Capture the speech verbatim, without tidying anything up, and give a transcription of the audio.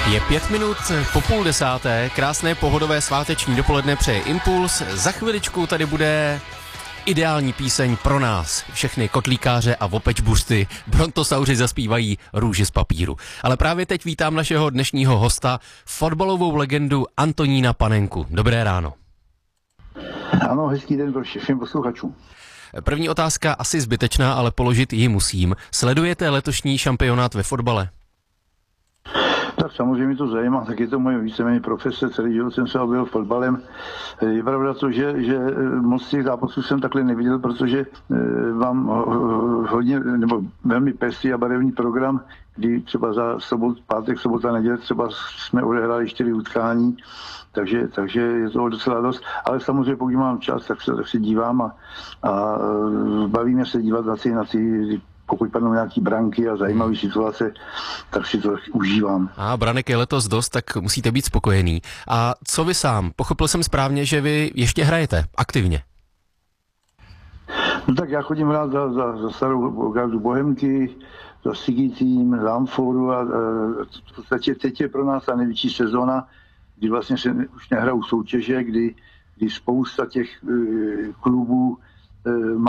Je pět minut po půl desáté, krásné pohodové sváteční dopoledne přeje Impuls. Za chviličku tady bude ideální píseň pro nás, všechny kotlíkáře a vopečbusty. Brontosauři zaspívají Růži z papíru. Ale právě teď vítám našeho dnešního hosta, fotbalovou legendu Antonína Panenku. Dobré ráno. Ano, hezký den pro všem posluchačům. První otázka asi zbytečná, ale položit ji musím. Sledujete letošní šampionát ve fotbale? Tak samozřejmě mě to zajímá, tak je to moje víceméně profese, celý život jsem se objevil fotbalem. Je pravda to, že, že moc těch zápasů jsem takhle neviděl, protože mám hodně, nebo velmi pestrý a barevný program, kdy třeba za sobot, pátek, sobota, neděle třeba jsme odehráli čtyři utkání, takže, takže je to docela dost. Ale samozřejmě pokud mám čas, tak se, tak se dívám a, a baví mě se dívat na ty, na ty pokud padnou nějaký branky a zajímavé situace, tak si to užívám. A branek je letos dost, tak musíte být spokojený. A co vy sám? Pochopil jsem správně, že vy ještě hrajete aktivně. No tak já chodím hrát za, za, za starou gardu Bohemky, za Sigi tým, za Amforu a, a v podstatě teď je pro nás ta největší sezóna, kdy vlastně se už nehrajou soutěže, kdy, kdy spousta těch e, klubů e,